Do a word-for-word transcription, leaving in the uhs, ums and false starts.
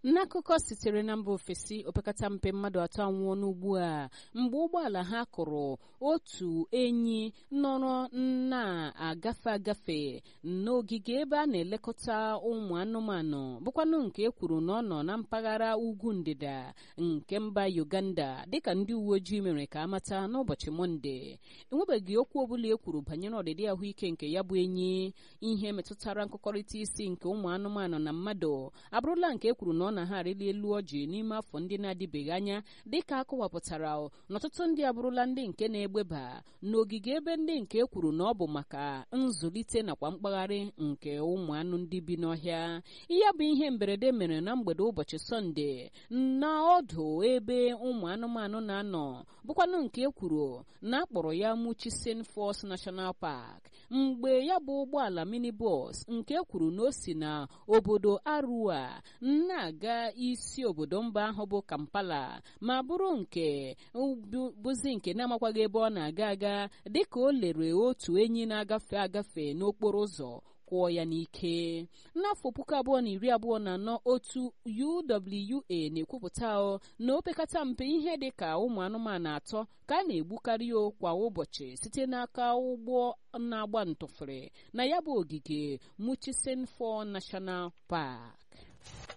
N'akụkọ sitere na mba ofesi, opekata mpe mmadụ atọ anwụọ n'ugbu a mgbe ụgbọala ha kụrụ otu enyi nọrọ na-agafe agafe n'ogige ebe a na-elekọta ụmụ anụmanụ bụkwanụ nke e kwuru na ọ nọ na mpaghara ugwu ndịda nke mba Uganda dịka ndị uwe ojii mere ka amata n'ụbọchị Mọnde. Enwebeghị okwu ọbụla e kwuru banyere ọdịdị ahụike nke ya bụ enyi. Ihe metụtara nkụkọrịta isi nke ụmụ anụmanụ na mmadụ abụrụla nke e kwuru na ọ na ha arịli elu ọjị n'ime afọ ndị na-adịbeghị anya dịka akọwapụtara n'ọtụtụ ndị abụrụla ndị nke na-egbeba n'ogige ebe ndị nke e kwuru na ọ bụ maka nzụlite nakwa mkpagharị nke ụmụ anụ ndị bi n'ọhịa. Ya bụ ihe mberede mere na mgbede ụbọchị Sọnde na ọdụ ebe ụmụ anụmanụ na-anọ bụkwanụ nke e kwuru na akpọrọ ya Murchison Falls National Park mgbe ya bụ ụgbọala minibus nke e kwuru na o si na obodo Arua na-aga isi obodo mba ahụ bụ Kampala ma bụrụ nke bụzi nke na-amakwaghị ebe ọ na-aga aga dịka o lere otu enyi na-agafe agafe n'okporo ụzọ kwụọ ya n'ike. N'afọ puku abụọ na iri abụọ na anọ otu U W A na-ekwupụta na opekata mpe ihe dịka ụmụ anụmanụ atọ ka a na-egbukarị kwa ụbọchị site n'aka ụgbọ na-agba ntụfere na ya bụ ogige Murchison Falls National Park.